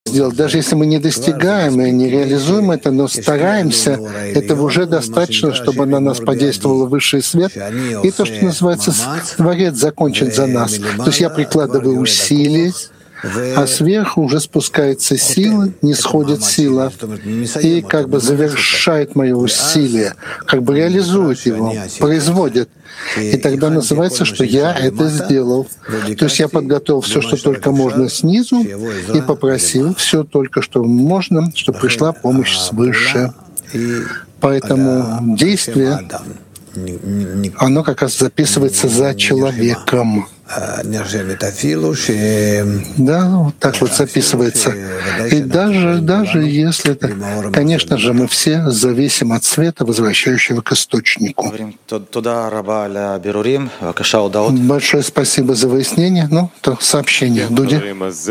сделать. Даже если мы не достигаем и не реализуем это, но стараемся, этого уже достаточно, чтобы на нас подействовал высший свет. И то, что называется Творец закончит за нас. То есть я прикладываю усилия, а сверху уже спускается сила, не сходит сила, и как бы завершает мое усилие, как бы реализует его, производит. И тогда называется, что я это сделал. То есть я подготовил все, что только можно снизу, и попросил все только, что можно, чтобы пришла помощь свыше. Поэтому действие, оно как раз записывается за человеком. Да, вот так вот записывается. И даже если это, конечно же, мы все зависим от света, возвращающего к источнику. Большое спасибо за выяснение. Ну, то сообщение. Дуди.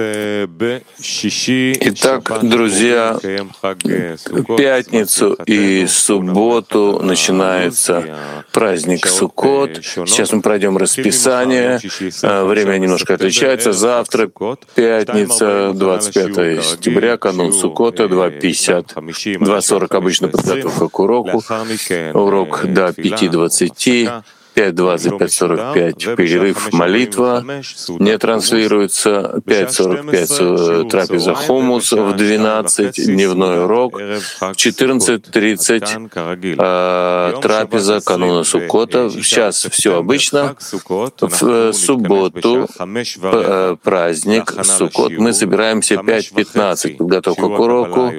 Итак, друзья, в пятницу и субботу начинается праздник Суккот. Сейчас мы пройдем расписание. Время немножко отличается. Завтра, пятница, 25 сентября, канун Суккота, 2:50. 2:40 обычно подготовка к уроку. Урок до 5:20. 5:20, 5:45 перерыв, молитва не транслируется, 5:45 трапеза хумус, в 12 дневной урок, в 14:30 трапеза кануна Суккота. Сейчас все обычно. В субботу праздник Суккот. Мы собираемся 5:15, подготовка к уроку.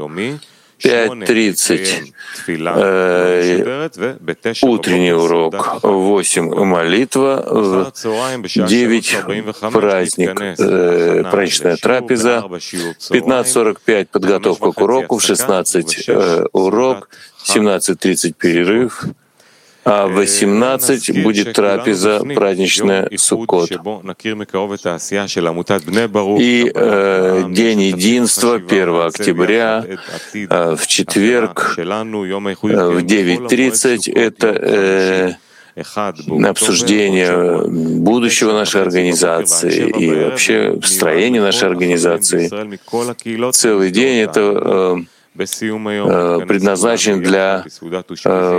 5:30 утренний урок, 8 молитва, в 9 праздник, праздничная трапеза, 15:45 подготовка к уроку, в 16 урок, 17:30 перерыв, а в 18 будет трапеза праздничная Суккот. И День единства, 1 октября, в четверг, в 9:30 это обсуждение будущего нашей организации и вообще строения нашей организации. Целый день это предназначен для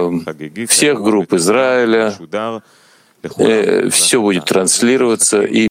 всех групп Израиля. Все будет транслироваться и